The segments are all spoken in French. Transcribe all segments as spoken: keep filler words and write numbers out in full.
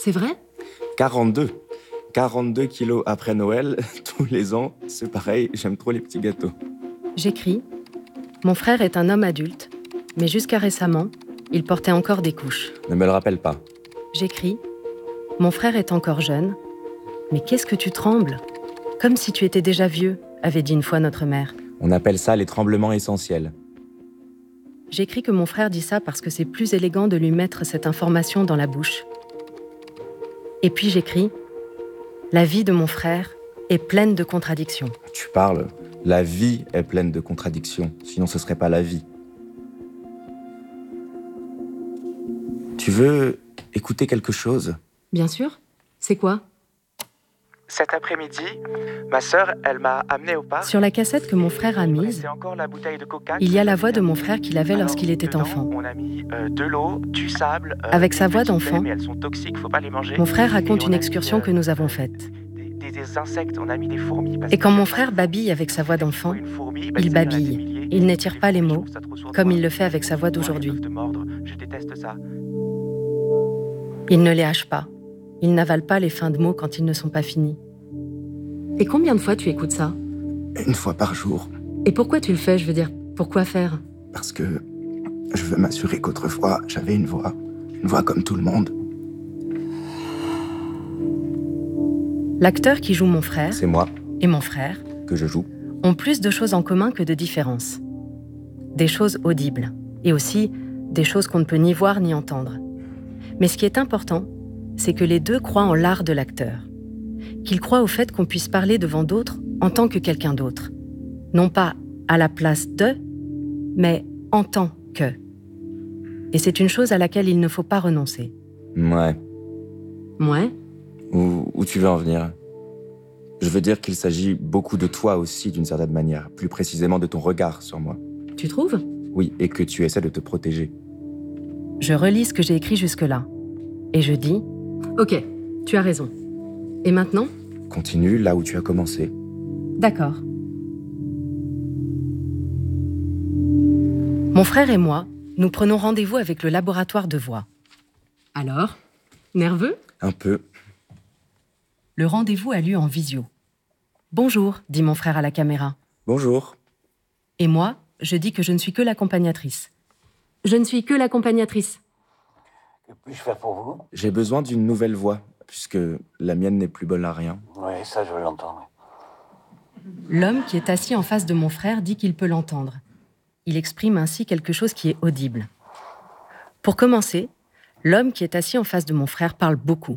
C'est vrai ? quarante-deux. quarante-deux kilos après Noël, tous les ans, c'est pareil, j'aime trop les petits gâteaux. J'écris. Mon frère est un homme adulte, mais jusqu'à récemment, il portait encore des couches. Ne me le rappelle pas. J'écris. Mon frère est encore jeune, mais qu'est-ce que tu trembles ? Comme si tu étais déjà vieux, avait dit une fois notre mère. On appelle ça les tremblements essentiels. J'écris que mon frère dit ça parce que c'est plus élégant de lui mettre cette information dans la bouche. Et puis j'écris « La vie de mon frère est pleine de contradictions. » Tu parles, la vie est pleine de contradictions, sinon ce serait pas la vie. Tu veux écouter quelque chose ? Bien sûr. C'est quoi ? Cet après-midi, ma sœur, elle m'a amené au parc. Sur la cassette que mon frère a mise, il y a la voix de mon frère qu'il avait lorsqu'il était enfant. On a mis euh, de l'eau, du sable. Euh, Avec sa voix d'enfant, mais elles sont toxiques, faut pas les manger. Mon frère raconte Et une on a excursion mis, euh, que nous avons faite. Des, des insectes, on a mis des fourmis. Parce Et quand que mon chaque frère fois, babille avec sa voix d'enfant, une fourmi, bah, il tu sais, y en a des babille. milliers. Il n'étire pas les Je mots, trouve ça trop sournois. comme il le fait avec sa voix Ils d'aujourd'hui. peuvent te mordre. Je déteste ça. Il ne les hache pas. Il n'avale pas les fins de mots quand ils ne sont pas finis. Et combien de fois tu écoutes ça ? Une fois par jour. Et pourquoi tu le fais, je veux dire, pourquoi faire ? Parce que je veux m'assurer qu'autrefois, j'avais une voix. Une voix comme tout le monde. L'acteur qui joue mon frère C'est moi et mon frère que je joue. ont plus de choses en commun que de différences. Des choses audibles, et aussi des choses qu'on ne peut ni voir ni entendre. Mais ce qui est important, c'est que les deux croient en l'art de l'acteur. Qu'ils croient au fait qu'on puisse parler devant d'autres en tant que quelqu'un d'autre. Non pas à la place de, mais en tant que. Et c'est une chose à laquelle il ne faut pas renoncer. Ouais. Ouais ? Où, où tu veux en venir ? Je veux dire qu'il s'agit beaucoup de toi aussi, d'une certaine manière. Plus précisément de ton regard sur moi. Tu trouves ? Oui, et que tu essaies de te protéger. Je relis ce que j'ai écrit jusque-là. Et je dis « Ok, tu as raison. Et maintenant ?» Continue là où tu as commencé. D'accord. Mon frère et moi, nous prenons rendez-vous avec le laboratoire de voix. Alors ? Nerveux ? Un peu. Le rendez-vous a lieu en visio. « Bonjour », dit mon frère à la caméra. Bonjour. Et moi, je dis que je ne suis que l'accompagnatrice. Je ne suis que l'accompagnatrice. Que puis-je faire pour vous ? J'ai besoin d'une nouvelle voix, puisque la mienne n'est plus bonne à rien. Oui, ça, je l'entends. L'homme qui est assis en face de mon frère dit qu'il peut l'entendre. Il exprime ainsi quelque chose qui est audible. Pour commencer, l'homme qui est assis en face de mon frère parle beaucoup.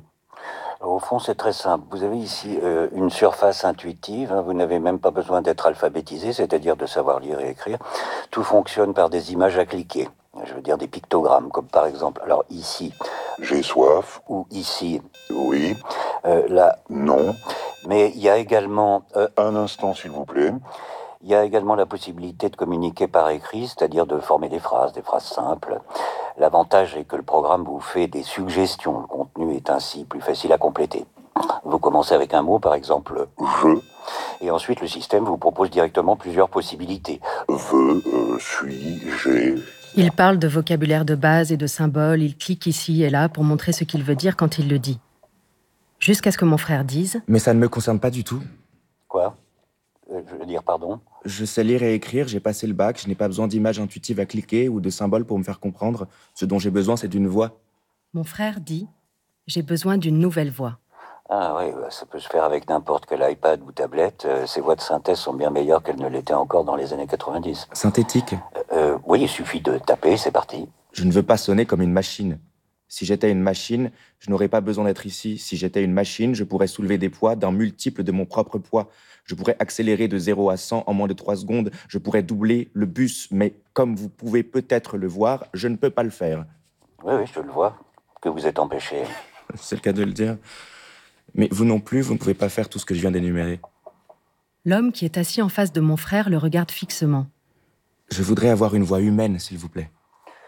Au fond, c'est très simple. Vous avez ici euh, une surface intuitive. Hein. Vous n'avez même pas besoin d'être alphabétisé, c'est-à-dire de savoir lire et écrire. Tout fonctionne par des images à cliquer. Je veux dire des pictogrammes, comme par exemple, alors ici, J'ai soif. ou ici, Oui. euh, là. Non. Mais il y a également... euh, Un instant, s'il vous plaît. Il y a également la possibilité de communiquer par écrit, c'est-à-dire de former des phrases, des phrases simples. L'avantage est que le programme vous fait des suggestions. Le contenu est ainsi plus facile à compléter. Vous commencez avec un mot, par exemple « Je et ensuite le système vous propose directement plusieurs possibilités. veux, euh, suis, j'ai. Il parle de vocabulaire de base et de symboles, il clique ici et là pour montrer ce qu'il veut dire quand il le dit. Jusqu'à ce que mon frère dise Mais ça ne me concerne pas du tout. Quoi euh, Je veux dire, pardon. Je sais lire et écrire, j'ai passé le bac, je n'ai pas besoin d'images intuitives à cliquer ou de symboles pour me faire comprendre. Ce dont j'ai besoin, c'est d'une voix. Mon frère dit « J'ai besoin d'une nouvelle voix ». Ah oui, bah, ça peut se faire avec n'importe quel iPad ou tablette. Euh, ces voix de synthèse sont bien meilleures qu'elles ne l'étaient encore dans les années quatre-vingt-dix. Synthétique. Euh, oui, il suffit de taper, c'est parti. Je ne veux pas sonner comme une machine. Si j'étais une machine, je n'aurais pas besoin d'être ici. Si j'étais une machine, je pourrais soulever des poids d'un multiple de mon propre poids. Je pourrais accélérer de zéro à cent en moins de trois secondes. Je pourrais doubler le bus. Mais comme vous pouvez peut-être le voir, je ne peux pas le faire. Oui, oui, je le vois, que vous êtes empêché. C'est le cas de le dire. Mais vous non plus, vous ne pouvez pas faire tout ce que je viens d'énumérer. L'homme qui est assis en face de mon frère le regarde fixement. Je voudrais avoir une voix humaine, s'il vous plaît.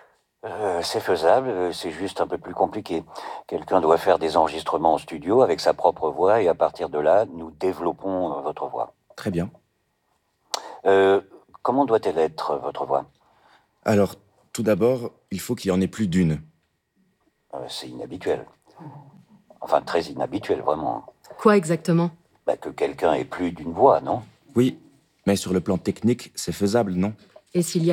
Euh, c'est faisable, euh, c'est juste un peu plus compliqué. Quelqu'un doit faire des enregistrements en studio avec sa propre voix et à partir de là, nous développons euh, votre voix. Très bien. Euh, comment doit-elle être, votre voix ? Alors, tout d'abord, il faut qu'il y en ait plus d'une. Euh, C'est inhabituel. Enfin, très inhabituel, vraiment. Quoi exactement? Bah, que quelqu'un ait plus d'une voix, non? Oui, mais sur le plan technique, c'est faisable, non? Et s'il y a